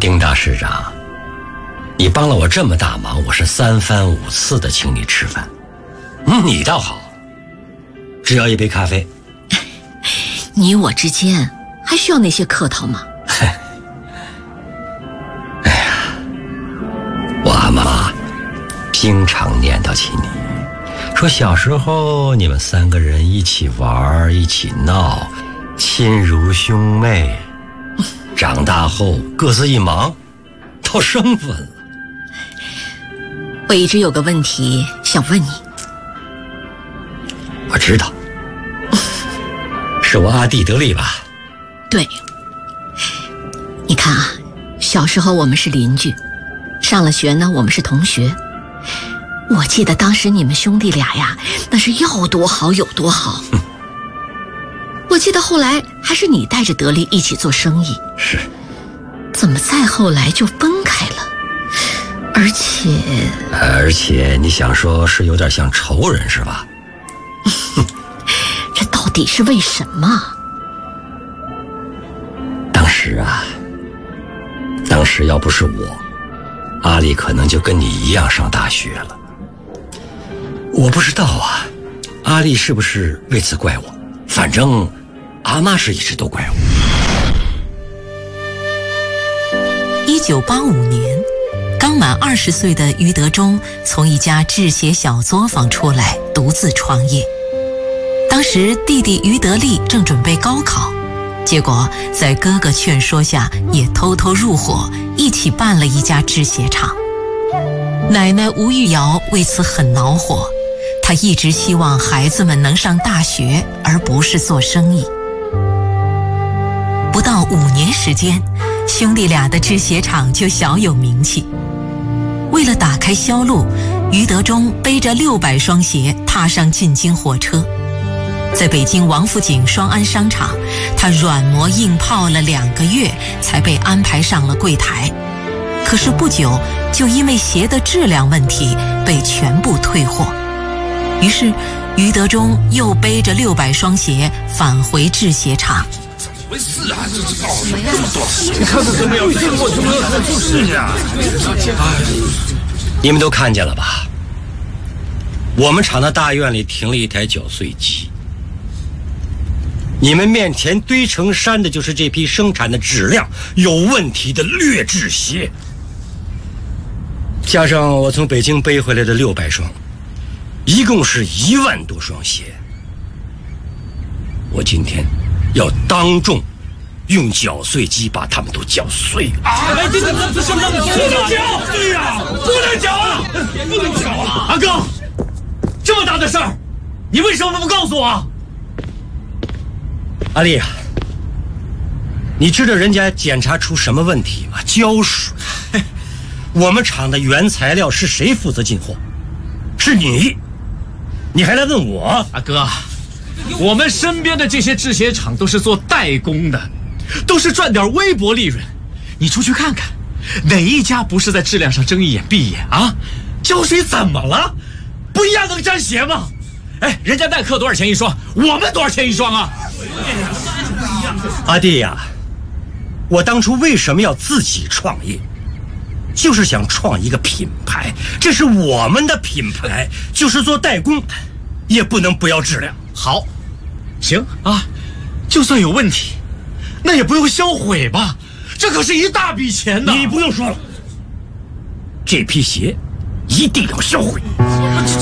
丁大市长，你帮了我这么大忙，我是3番5次的请你吃饭。你倒好，只要一杯咖啡。 你我之间还需要那些客套吗？ 哎呀，我阿妈经常念叨起你，说小时候你们3个人一起玩一起闹，亲如兄妹，长大后各自一忙，到生分了。 我一直有个问题想问你。 我知道，是我阿弟得力吧？ 对，你看啊，小时候我们是邻居，上了学呢我们是同学。我记得当时你们兄弟俩呀，那是要多好有多好。我记得后来还是你带着得力一起做生意。 是。 怎么再后来就分开了？而且你想说是有点像仇人是吧？ 这到底是为什么？ 当时要不是我，阿丽可能就跟你一样上大学了。我不知道啊，阿丽是不是为此怪我？反正阿妈是一直都怪我。 1985年，刚满20岁的于德忠从一家制鞋小作坊出来，独自创业。当时弟弟于德利正准备高考，结果在哥哥劝说下，也偷偷入伙，一起办了一家制鞋厂。奶奶吴玉瑶为此很恼火，她一直希望孩子们能上大学，而不是做生意。不到5年时间，兄弟俩的制鞋厂就小有名气。为了打开销路，于德忠背着600双鞋踏上进京火车。在北京王府井双安商场，他软磨硬泡了2个月，才被安排上了柜台。可是不久，就因为鞋的质量问题被全部退货。于是，于德忠又背着600双鞋返回制鞋厂。 怎么回事啊？这么多鞋，你看看怎么样？这我怎么要做事呀？ 你们都看见了吧？我们厂的大院里停了一台绞碎机。你们面前堆成山的就是这批生产的质量有问题的劣质鞋，加上我从北京背回来的600双，一共是1万多双鞋。我今天要当众用绞碎机把它们都绞碎了。 哎，这什么？不能绞！对呀，不能绞啊！不能绞啊！阿哥，这么大的事儿，你为什么不告诉我？ 阿丽啊，你知道人家检查出什么问题吗？胶水。我们厂的原材料是谁负责进货？是你，你还来问我？ 阿哥，我们身边的这些制鞋厂都是做代工的，都是赚点微薄利润。你出去看看，哪一家不是在质量上睁一眼闭一眼啊？胶水怎么了？不一样能粘鞋吗？哎，人家耐克多少钱一双，我们多少钱一双啊？ 阿弟呀，我当初为什么要自己创业？就是想创一个品牌，这是我们的品牌，就是做代工，也不能不要质量。 好，行啊，就算有问题，那也不用销毁吧？这可是一大笔钱呢。 你不用说了，这批鞋一定要销毁。